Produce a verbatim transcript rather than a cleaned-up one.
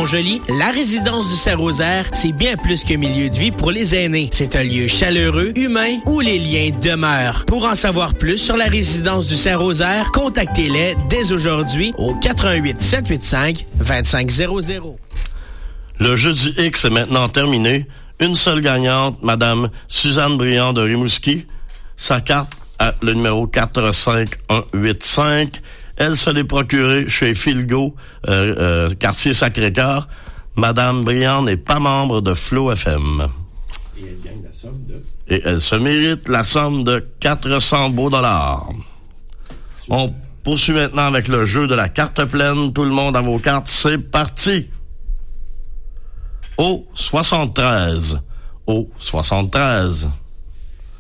Montjoly, la résidence du Saint-Rosaire, c'est bien plus qu'un milieu de vie pour les aînés. C'est un lieu chaleureux, humain, où les liens demeurent. Pour en savoir plus sur la résidence du Saint-Rosaire, contactez-les dès aujourd'hui au quatre un huit, sept huit cinq, deux cinq zéro zéro. Le jeudi X est maintenant terminé. Une seule gagnante, Madame Suzanne Briand de Rimouski. Sa carte à le numéro quatre cinq un huit cinq. Elle se l'est procurée chez Philgo, euh, euh, quartier Sacré-Cœur. Madame Briand n'est pas membre de Flow F M. Et elle gagne la somme de... Et elle se mérite la somme de quatre cents beaux dollars. Super. On poursuit maintenant avec le jeu de la carte pleine. Tout le monde à vos cartes, c'est parti! Au soixante-treize. Au soixante-treize.